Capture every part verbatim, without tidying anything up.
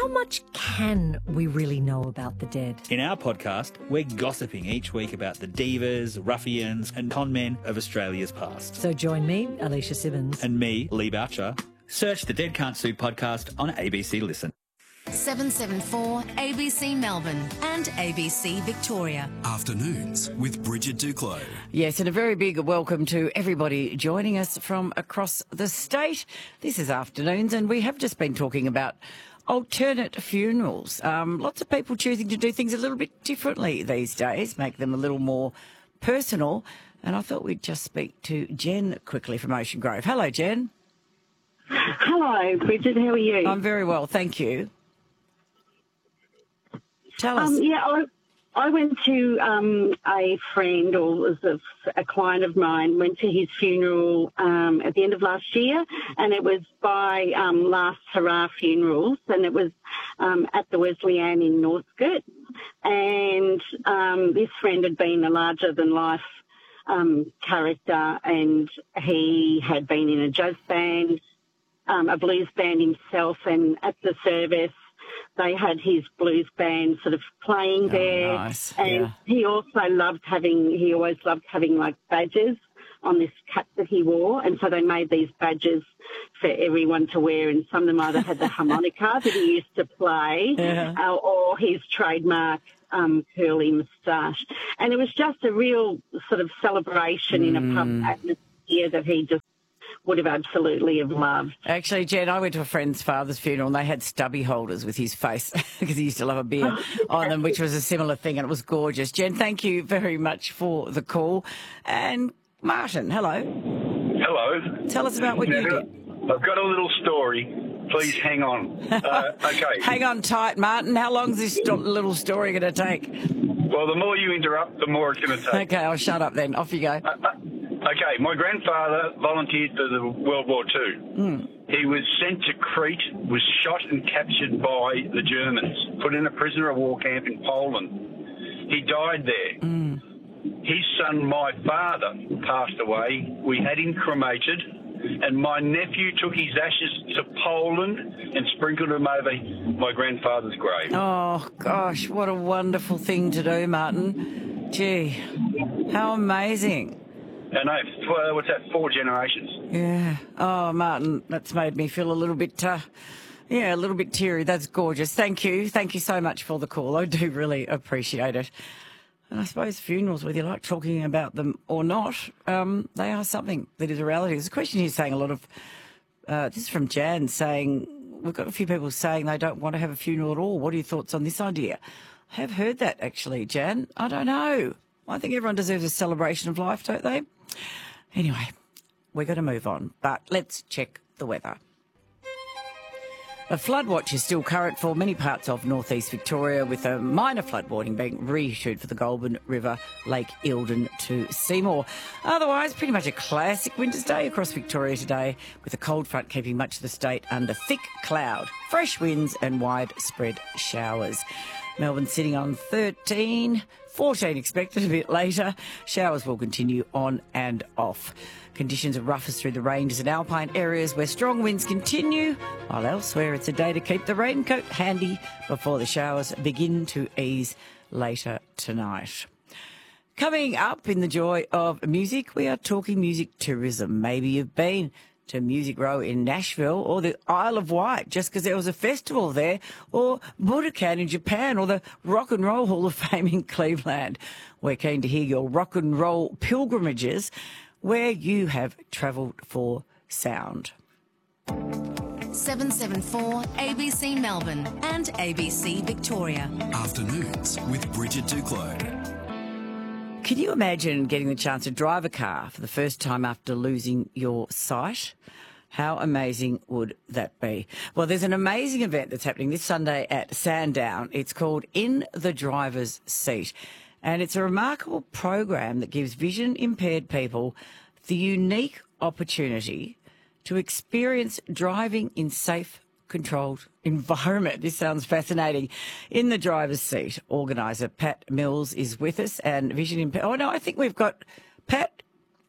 how much can we really know about the dead? In our podcast, we're gossiping each week about the divas, ruffians and con men of Australia's past. So join me, Alicia Simmons. And me, Lee Boucher. Search the Dead Can't Sue podcast on A B C Listen. seven seven four A B C Melbourne and A B C Victoria. Afternoons with Bridget Duclos. Yes, and a very big welcome to everybody joining us from across the state. This is Afternoons, and we have just been talking about alternate funerals. Um, lots of people choosing to do things a little bit differently these days, make them a little more personal. And I thought we'd just speak to Jen quickly from Ocean Grove. Hello, Jen. Hello, Bridget. How are you? I'm very well, thank you. Tell us. Um, yeah, I, I went to um, a friend, or was a, a client of mine, went to his funeral um, at the end of last year, and it was by um, Last Hurrah Funerals, and it was um, at the Wesleyan in Northcote. And um, this friend had been a larger-than-life um, character, and he had been in a jazz band, um, a blues band himself, and at the service, they had his blues band sort of playing there. Oh, nice. And yeah. he also loved having, he always loved having like badges on this cap that he wore. And so they made these badges for everyone to wear. And some of them either had the harmonica that he used to play yeah. uh, or his trademark um, curly moustache. And it was just a real sort of celebration mm. in a pub atmosphere that he just would have absolutely have loved. Actually, Jen, I went to a friend's father's funeral and they had stubby holders with his face because he used to love a beer on them, which was a similar thing, and it was gorgeous. Jen, thank you very much for the call. And Martin, hello. Hello. Tell us about what you did. I've got a little story. Please hang on. Uh, okay. Hang on tight, Martin. How long is this sto- little story going to take? Well, the more you interrupt, the more it's going to take. Okay, I'll shut up then. Off you go. Uh, uh, Okay, my grandfather volunteered for the World War Two. Mm. He was sent to Crete, was shot and captured by the Germans, put in a prisoner of war camp in Poland. He died there. Mm. His son, my father, passed away. We had him cremated, and my nephew took his ashes to Poland and sprinkled them over my grandfather's grave. Oh, gosh, what a wonderful thing to do, Martin. Gee, how amazing. I know, uh, what's that, four generations? Yeah. Oh, Martin, that's made me feel a little bit, uh, yeah, a little bit teary. That's gorgeous. Thank you. Thank you so much for the call. I do really appreciate it. And I suppose funerals, whether you like talking about them or not, um, they are something that is a reality. There's a question here saying a lot of, uh, this is from Jan, saying, we've got a few people saying they don't want to have a funeral at all. What are your thoughts on this idea? I have heard that, actually, Jan. I don't know. I think everyone deserves a celebration of life, don't they? Anyway, we're going to move on, but let's check the weather. A flood watch is still current for many parts of northeast Victoria, with a minor flood warning being reissued for the Goulburn River, Lake Eildon to Seymour. Otherwise, pretty much a classic winter's day across Victoria today, with a cold front keeping much of the state under thick cloud, fresh winds and widespread showers. Melbourne sitting on thirteen, fourteen expected a bit later. Showers will continue on and off. Conditions are roughest through the ranges and alpine areas where strong winds continue, while elsewhere it's a day to keep the raincoat handy before the showers begin to ease later tonight. Coming up in the joy of music, we are talking music tourism. Maybe you've been to Music Row in Nashville, or the Isle of Wight just because there was a festival there, or Budokan in Japan, or the Rock and Roll Hall of Fame in Cleveland. We're keen to hear your rock and roll pilgrimages, where you have travelled for sound. seven seven four A B C Melbourne and A B C Victoria. Afternoons with Bridget Duclos. Can you imagine getting the chance to drive a car for the first time after losing your sight? How amazing would that be? Well, there's an amazing event that's happening this Sunday at Sandown. It's called In the Driver's Seat. And it's a remarkable program that gives vision-impaired people the unique opportunity to experience driving in safe, controlled environment. This sounds fascinating. In the driver's seat, organiser Pat Mills is with us, and vision impaired. Oh no, I think we've got Pat.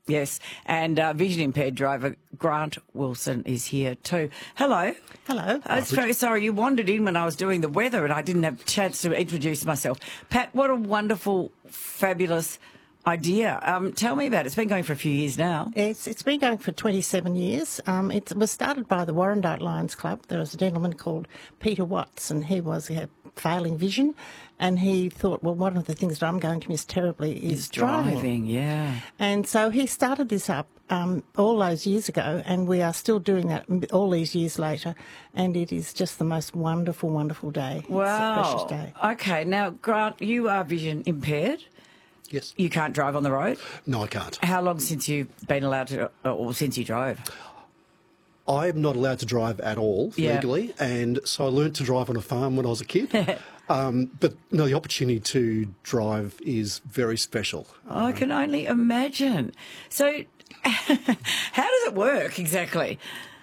Yes, and uh, vision impaired driver Grant Wilson is here too. Hello. Hello. I was very sorry you wandered in when I was doing the weather and I didn't have a chance to introduce myself. Pat, what a wonderful, fabulous idea. Um, tell me about it. It's been going for a few years now. It's, it's been going for twenty-seven years. Um, it was started by the Warrandyte Lions Club. There was a gentleman called Peter Watts, and he was he had failing vision, and he thought, well, one of the things that I'm going to miss terribly is It's driving. driving. Yeah. And so he started this up um, all those years ago, and we are still doing that all these years later, and it is just the most wonderful, wonderful day. Wow. It's a precious day. Okay, now, Grant, you are vision impaired. Yes. You can't drive on the road. No, I can't. How long since you've been allowed to, or since you drove? I'm not allowed to drive at all Yeah. legally, and so I learned to drive on a farm when I was a kid. um, but no, the opportunity to drive is very special. I can only imagine. So, how does it work exactly?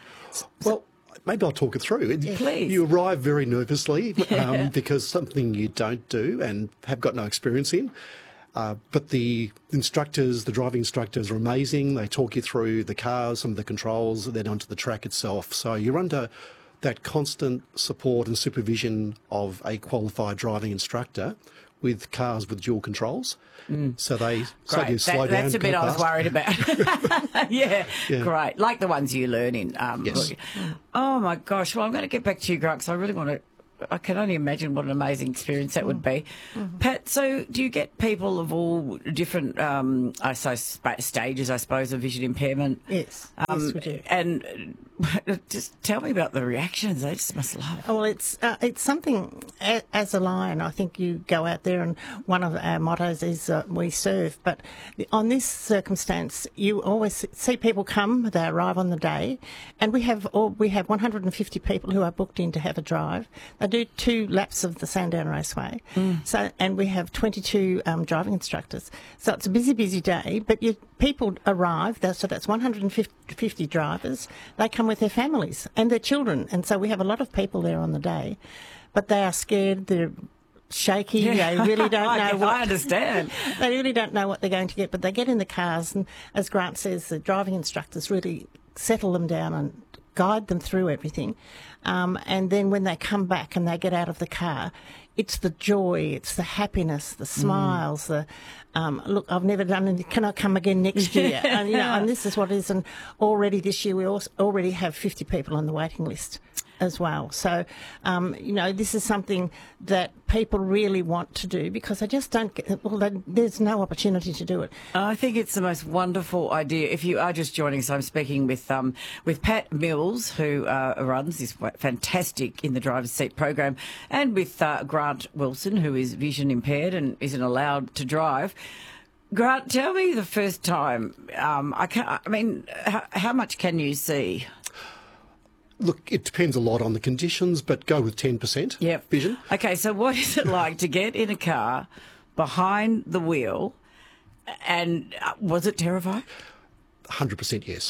Well, maybe I'll talk it through. It- Please. You arrive very nervously um, because something you don't do and have got no experience in. Uh, but the instructors, the driving instructors are amazing. They talk you through the cars, some of the controls, and then onto the track itself. So you're under that constant support and supervision of a qualified driving instructor with cars with dual controls. Mm. So they say you Great. slow That, down. that's a bit go I was past. worried about. yeah, Yeah. great. Like the ones you learn in. Um, Yes. Oh, my gosh. Well, I'm going to get back to you, Grant, because I really want to... I can only imagine what an amazing experience that would be. Mm-hmm. Pat, so do you get people of all different um, I suppose, spa- stages, I suppose, of vision impairment? Yes, Um, yes, we do. And uh, just tell me about the reactions. They just must love. Well, it's uh, it's something, a- as a lion, I think you go out there and one of our mottos is uh, we serve. But on this circumstance, you always see people come, they arrive on the day, and we have all, we have one hundred fifty people who are booked in to have a drive. They do two laps of the Sandown Raceway. Mm. So, and we have twenty-two um, driving instructors. So it's a busy, busy day, but you, people arrive, that- so that's one hundred fifty drivers. They come with their families and their children, and so we have a lot of people there on the day, but they are scared, they're shaky, Yeah. they really don't I know can- what... I understand. They really don't know what they're going to get, but they get in the cars, and as Grant says, the driving instructors really settle them down and guide them through everything. Um, and then when they come back and they get out of the car, it's the joy, it's the happiness, the smiles, the um, look, I've never done it, can I come again next year? And, you know, and this is what it is. And already this year we also already have fifty people on the waiting list as well. So, um, you know, this is something that people really want to do because they just don't get, well, they, there's no opportunity to do it. I think it's the most wonderful idea. If you are just joining us, I'm speaking with um, with Pat Mills, who uh, runs this fantastic In the Driver's Seat program, and with uh, Grant Wilson, who is vision impaired and isn't allowed to drive. Grant, tell me the first time. Um, I can I mean, how, how much can you see? Look, it depends a lot on the conditions, but go with ten percent Yep. vision. Okay, so what is it like to get in a car behind the wheel? And uh, was it terrifying? one hundred percent yes.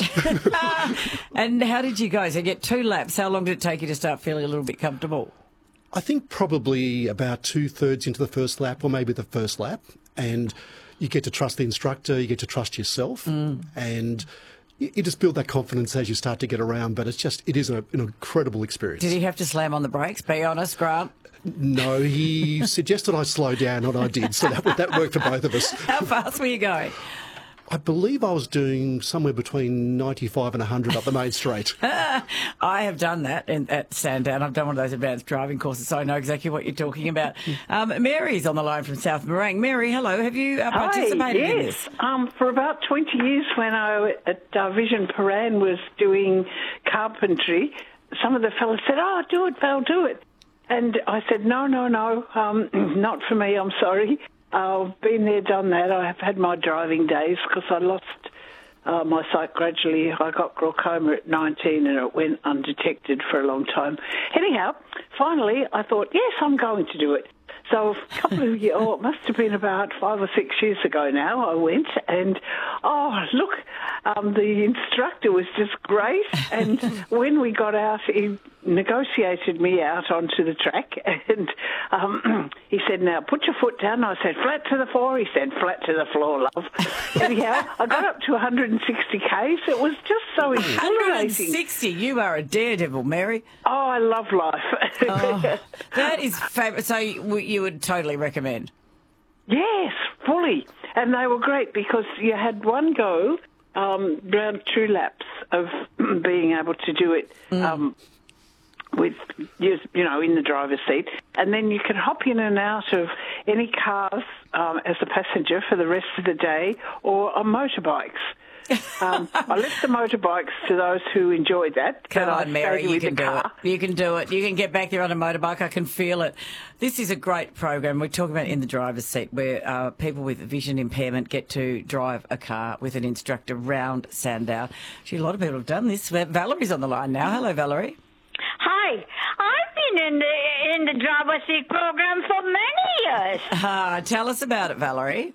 And how did you go? So you get two laps. How long did it take you to start feeling a little bit comfortable? I think probably about two-thirds into the first lap, or maybe the first lap, and you get to trust the instructor, you get to trust yourself, Mm. and you, you just build that confidence as you start to get around, but it's just, it is a, an incredible experience. Did he have to slam on the brakes? Be honest, Grant. No, he suggested I slow down, and I did, so that, that worked for both of us. How fast were you going? I believe I was doing somewhere between ninety-five and one hundred up the main straight. I have done that in, at Sandown. I've done one of those advanced driving courses, so I know exactly what you're talking about. Um, Mary's on the line from South Morang. Mary, hello. Have you uh, participated Hi, in yes. this? Um, for about twenty years when I at uh, Vision Paran was doing carpentry, some of the fellas said, oh, do it, Val, do it. And I said, no, no, no, um, not for me, I'm sorry. I've been there, done that. I have had my driving days because I lost uh, my sight gradually. I got glaucoma at nineteen and it went undetected for a long time. Anyhow, finally I thought, yes, I'm going to do it. So a couple of years, oh, it must have been about five or six years ago now, I went, and, oh, look, um, the instructor was just great, and when we got out, he negotiated me out onto the track, and um, he said, now, put your foot down. I said, flat to the floor. He said, flat to the floor, love. Anyhow, I got up to one hundred sixty kays. It was just so exhilarating. one hundred sixty? You are a daredevil, Mary. Oh, I love life. Oh, that is fabulous. So you, you would totally recommend? Yes, fully. And they were great because you had one go um, round two laps of being able to do it mm. um, with, you know, in the driver's seat. And then you could hop in and out of any cars um, as a passenger for the rest of the day or on motorbikes. um, I left the motorbikes to those who enjoyed that. Come I on, Mary, you can do car. it. You can do it. You can get back there on a motorbike. I can feel it. This is a great program. We're talking about in the driver's seat, where uh, people with vision impairment get to drive a car with an instructor round Sandown. Actually, a lot of people have done this. Valerie's on the line now. Hello, Valerie. Hi. I've been in the in the driver's seat program for many years. Uh, tell us about it, Valerie.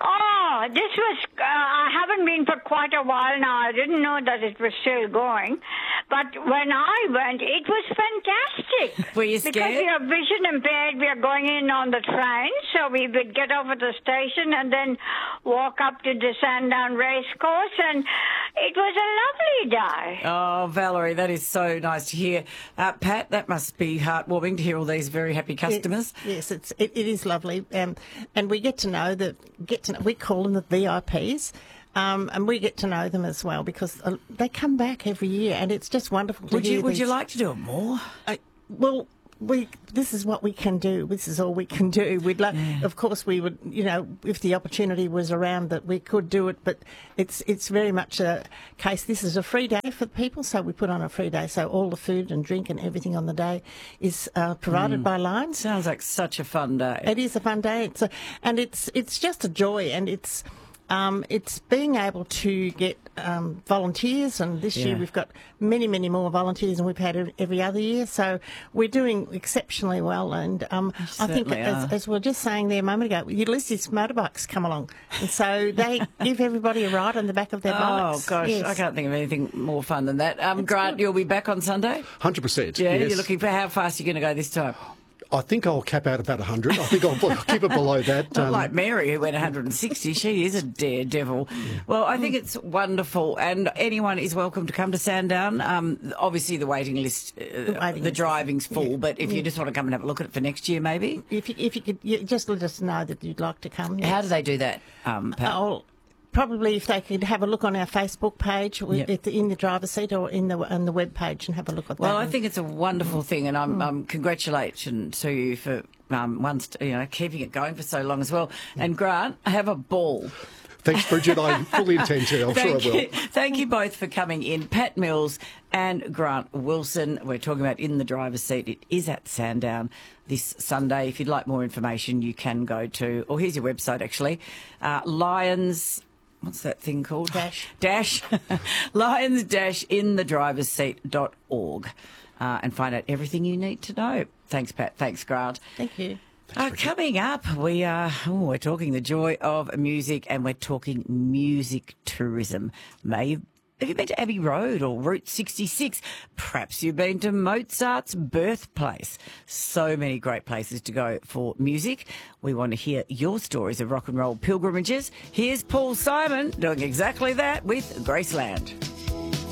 Oh, this was, uh, I haven't been for quite a while now. I didn't know that it was still going. But when I went, it was fantastic. Were you scared? Because we are vision impaired, we are going in on the train, so we would get off at the station and then walk up to the Sandown race course, and it was a lovely day. Oh, Valerie, that is so nice to hear. Uh, Pat, that must be heartwarming to hear all these very happy customers. Yes, yes it's, it, it is lovely. Um, and we get to know that, get to know, we call them the V I Ps. Um, and we get to know them as well because uh, they come back every year, and it's just wonderful to would hear. You, would these... you like to do it more? Uh, well, we this is what we can do. This is all we can do. We'd like, yeah. Of course, we would. You know, if the opportunity was around, that we could do it. But it's it's very much a case. This is a free day for people, so we put on a free day. So all the food and drink and everything on the day is uh, provided mm. by Lions. Sounds like such a fun day. It is a fun day. It's a, and it's it's just a joy, and it's. Um, it's being able to get um, volunteers, and this yeah. year we've got many, many more volunteers than we've had every other year. So we're doing exceptionally well. And um, I think, as, as we were just saying there a moment ago, Ulysses motorbikes come along, and so they give everybody a ride on the back of their bikes. Oh gosh, yes. I can't think of anything more fun than that. Um, Grant, good. You'll be back on Sunday. one hundred percent. Yeah, yes. You're looking for how fast you're going to go this time. I think I'll cap out about one hundred. I think I'll keep it below that. Not um, like Mary, who went one hundred sixty. She is a daredevil. Yeah. Well, I think it's wonderful, and anyone is welcome to come to Sandown. Um, obviously, the waiting list, uh, the, waiting the driving's full, yeah. but if yeah. you just want to come and have a look at it for next year, maybe? If you, if you could you just let us know that you'd like to come. Yes. How do they do that, um, Pat? Oh, probably if they could have a look on our Facebook page, yep. at the, in the driver's seat, or in the on the web page, and have a look at that. Well, I think it's a wonderful thing, and I'm, mm. um, congratulations to you for um, once you know keeping it going for so long as well. And Grant, have a ball. Thanks, Bridget. I fully intend to. I'm Thank sure I will. You. Thank you both for coming in. Pat Mills and Grant Wilson. We're talking about In the Driver's Seat. It is at Sandown this Sunday. If you'd like more information, you can go to, or here's your website actually, uh, Lions. What's that thing called? Dash. Dash. Lions dash in the driver's seat dot org uh, and find out everything you need to know. Thanks, Pat. Thanks, Grant. Thank you. Uh, coming up, we are oh, we're talking the joy of music, and we're talking music tourism. May have you been to Abbey Road or Route sixty-six? Perhaps you've been to Mozart's birthplace. So many great places to go for music. We want to hear your stories of rock and roll pilgrimages. Here's Paul Simon doing exactly that with Graceland.